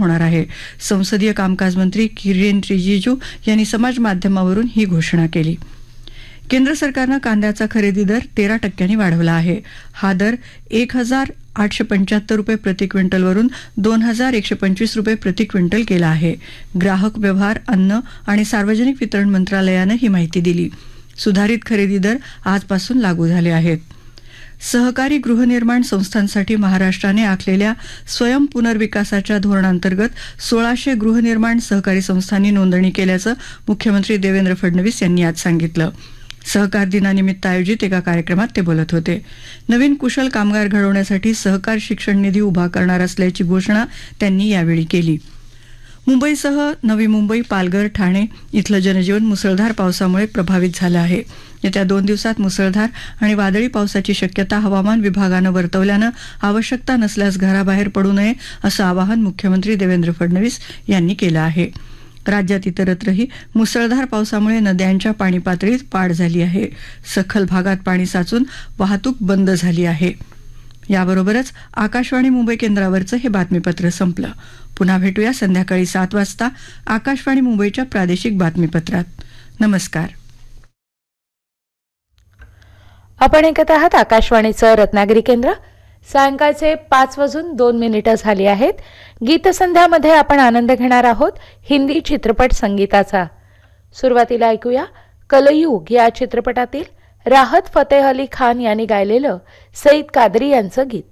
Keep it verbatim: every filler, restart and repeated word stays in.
होणार आहे. संसदीय कामकाज मंत्री किरेन रिजिजू यांनी समाज माध्यमावरून ही घोषणा केली. केंद्र सरकारनं कांद्याचा खरेदी दर तेरा टक्क्यांनी वाढवला आहे. हा दर एक हजार आठशे पंच्याहत्तर रुपये प्रति क्विंटलवरून दोन हजार एकशे पंचवीस रुपये प्रति क्विंटल केला आहे. ग्राहक व्यवहार, अन्न आणि सार्वजनिक वितरण मंत्रालयानं ही माहिती दिली. सुधारित खरेदी दर आजपासून लागू झाले आहेत. सहकारी गृहनिर्माण संस्थांसाठी महाराष्ट्राने आखलेल्या स्वयं पुनर्विकासाच्या धोरणांतर्गत सोळाशे गृहनिर्माण सहकारी संस्थांनी नोंदणी केल्याचं मुख्यमंत्री देवेंद्र फडणवीस यांनी आज सांगितलं. सहकार दिनानिमित्त आयोजित एका कार्यक्रमात ते बोलत होते. नवीन कुशल कामगार घडवण्यासाठी सहकार शिक्षण निधी उभा करणार असल्याची घोषणा त्यांनी यावेळी केली. मुंबईसह नवी मुंबई, पालघर, ठाणे इथलं जनजीवन मुसळधार पावसामुळे प्रभावित झालं आहे. येत्या दोन दिवसात मुसळधार आणि वादळी पावसाची शक्यता हवामान विभागानं वर्तवल्यानं आवश्यकता नसल्यास घराबाहेर पडू नये असं आवाहन मुख्यमंत्री देवेंद्र फडणवीस यांनी केलं आहे. राज्यात इतरत्रही मुसळधार पावसामुळे नद्यांच्या पाणी पातळीत वाढ झाली आहे. सखल भागात पाणी साचून वाहतूक बंद झाली आहे. याबरोबरच आकाशवाणी मुंबई केंद्रावरचं हे बातमीपत्र संपलं. पुन्हा भेटूया संध्याकाळी सात वाजता आकाशवाणी मुंबईच्या प्रादेशिक बातमीपत्रात. नमस्कार. आपण ऐकत आहात आकाशवाणीचं रत्नागिरी केंद्र. सायंकाळचे पाच वाजून दोन मिनिटं झाली आहेत. गीतसंध्यामध्ये आपण आनंद घेणार आहोत हिंदी चित्रपट संगीताचा. सुरुवातीला ऐकूया कलयुग या चित्रपटातील राहत फतेह अली खान यांनी गायलेलं सईद कादरी यांचं गीत.